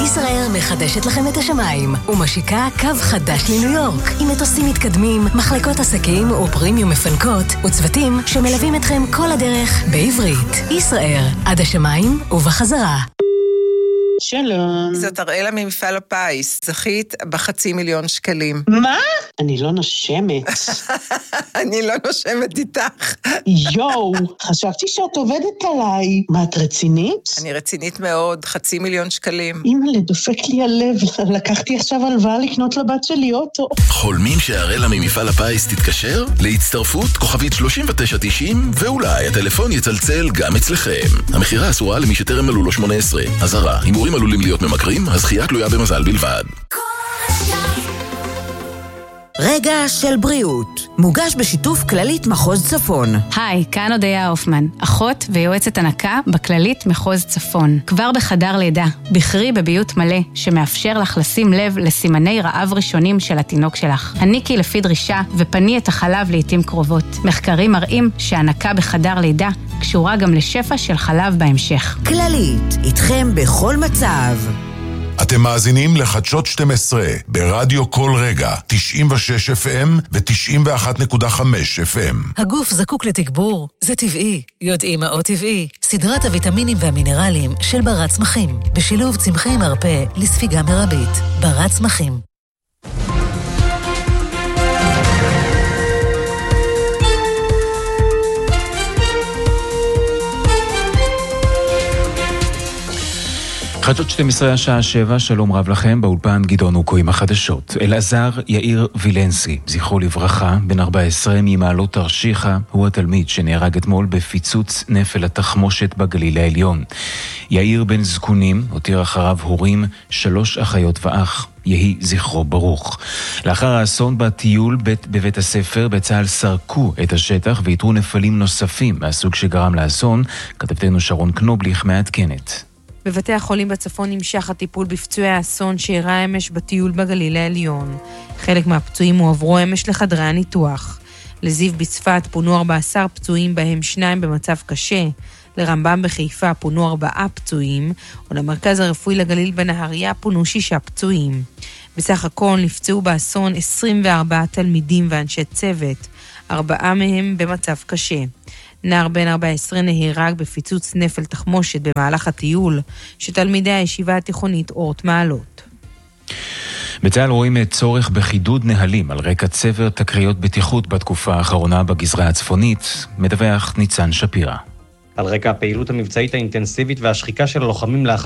ישראל מחדשת לכם את השמיים ומשיקה קו חדש לניו יורק עם מטוסים מתקדמים, מחלקות עסקים ופרימיום מפנקות וצוותים שמלווים אתכם כל הדרך בעברית. ישראל, עד השמיים ובחזרה. שלום. זאת אראלה ממפעל הפיס. זכית ב500,000 שקלים. מה? אני לא נושמת. אני לא נושמת איתך. יואו, חשבתי שאת עובדת עליי. מה, את רצינית? אני רצינית מאוד, 500,000 שקלים. אימא'לה, דופק לי הלב. לקחתי עכשיו הלוואה לקנות לבת שלי אוטו. חולמים שאראלה ממפעל הפיס תתקשר? להצטרפות כוכבית 3990 ואולי הטלפון יצלצל גם אצלכם. המחירה אסורה למי שטרם מלאו לו 18. אזהרה, הימורים עלולים להיות ממכרים, הזכייה תלויה במזל בלבד. רגע של בריאות, מוגש בשיתוף כללית מחוז צפון. היי, כאן אודיה הופמן, אחות ויועצת הנקה בכללית מחוז צפון. כבר בחדר לידה, בחרי בביות מלא, שמאפשר לך לשים לב לסימני רעב ראשונים של התינוק שלך. הניקי לפי דרישה ופני את החלב לעתים קרובות. מחקרים מראים שהנקה בחדר לידה קשורה גם לשפע של חלב בהמשך. כללית, איתכם בכל מצב. אתם מאזינים לחדשות 12 ברדיו כל רגע, 96 FM ו-91.5 FM. הגוף זקוק לתגבור, זה טבעי. יודעים מהו טבעי. סדרת הוויטמינים והמינרלים של ברת צמחים, בשילוב צמחי מרפא לספיגה מרבית. ברת צמחים. חדשות 12 השעה 7, שלום רב לכם, באולפן גדעון אוקו עם החדשות. אלעזר יאיר וילנסקי, זכרו לברכה, בן 14 ממעלות תרשיחא, הוא התלמיד שנהרג אתמול בפיצוץ נפל התחמושת בגליל העליון. יאיר בן זקונים הותיר אחריו הורים, 3 אחיות ואח. יהי זכרו ברוך. לאחר האסון בטיול בבית הספר, בצה"ל סרקו את השטח ויתרו נפלים נוספים מהסוג שגרם לאסון. כתבתנו שרון קנובליך מעדכנת. בבתי החולים בצפון נמשך הטיפול בפצועי האסון שאירע אמש בטיול בגליל העליון. חלק מהפצועים הועברו אמש לחדרי הניתוח. לזיו בצפת פונו 14 פצועים, בהם 2 במצב קשה. לרמב"ם בחיפה פונו 4 פצועים, ולמרכז הרפואי לגליל בנהריה פונו 6 פצועים. בסך הכל נפצעו באסון 24 תלמידים ואנשי צוות, 4 מהם במצב קשה. נער בן 14 נהרג בפיצוץ נפל תחמושת במהלך הטיול, שתלמידי הישיבה התיכונית אורט מעלות. בצה"ל רואים צורך בחידוד נהלים על רקע צבר תקריות בטיחות בתקופה האחרונה בגזרה הצפונית, מדווח ניצן שפירא. על רקע הפעילות המבצעית האינטנסיבית והשחיקה של הלוחמים לאחר